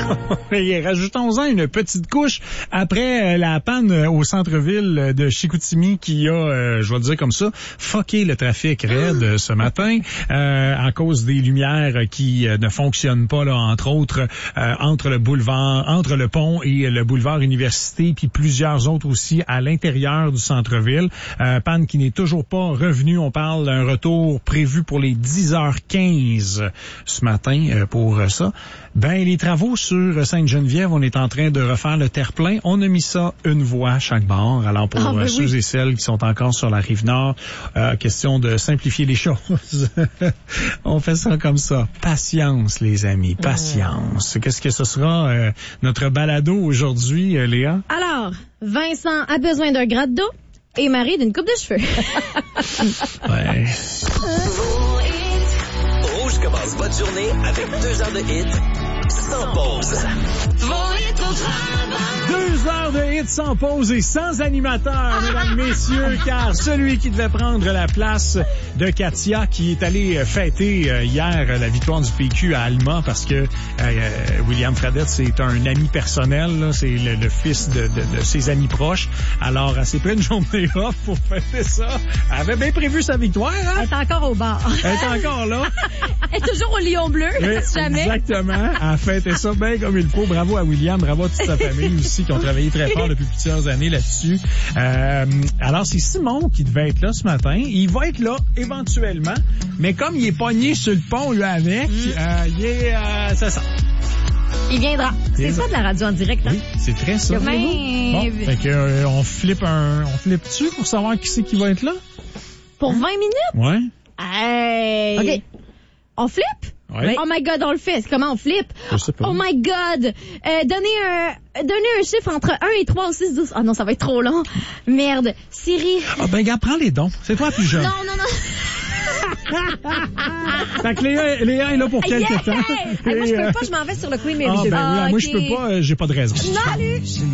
Et rajoutons-en une petite couche après la panne au centre-ville de Chicoutimi qui a, je vais le dire comme ça, fucké le trafic raide ce matin à cause des lumières qui ne fonctionnent pas, là, entre autres, entre le pont et le boulevard Université, puis plusieurs autres aussi à l'intérieur du centre-ville. Panne qui n'est toujours pas revenue. On parle d'un retour prévu pour les 10h15 ce matin pour ça. Ben, les travaux sur Sainte-Geneviève, on est en train de refaire le terre-plein. On a mis ça une voie à chaque bord. Alors, pour ceux et celles qui sont encore sur la Rive-Nord, question de simplifier les choses. On fait ça comme ça. Patience, les amis, patience. Qu'est-ce que ce sera notre balado aujourd'hui, Léa? Alors, Vincent a besoin d'un gratte d'eau et Marie d'une coupe de cheveux. Ouais. Rouge commence votre journée avec 2 heures de hit sans pause. 2 heures de hits sans pause et sans animateur, mesdames, messieurs, car celui qui devait prendre la place de Katia, qui est allé fêter hier la victoire du PQ à Alma, parce que William Fradette, c'est un ami personnel, là, c'est le fils de ses amis proches. Alors, elle s'est pris une journée off pour fêter ça. Elle avait bien prévu sa victoire, hein? Elle est encore au bar. Elle est encore là. Elle est toujours au Lion Bleu, jamais. Exactement. Elle a fêté ça bien comme il faut. Bravo à William, bravo à toute sa famille aussi qui ont travaillé très fort depuis plusieurs années là-dessus. Alors, c'est Simon qui devait être là ce matin. Il va être là éventuellement, mais comme il est pogné sur le pont, lui, avec, il est... ça sent. Il viendra. C'est ça de la radio en direct, hein? Oui, c'est très ça. Mais... Bon, fait que on flippe dessus pour savoir qui c'est qui va être là? Pour 20 minutes? Ouais. Hey! OK. On flippe? Ouais. Oh my God, on le fait. Comment on flippe? Je sais pas. Oh my God! Donnez un chiffre entre 1 et 3 ou 6, 12. Ah non, ça va être trop long. Merde. Siri. Ah ben, gars, prends les dons. C'est toi plus jeune. Non. Fait que Léa est là pour quelques temps. Moi, je peux pas, je m'en vais sur le Queen Mary. Moi, je peux pas, j'ai pas de raison. Salut!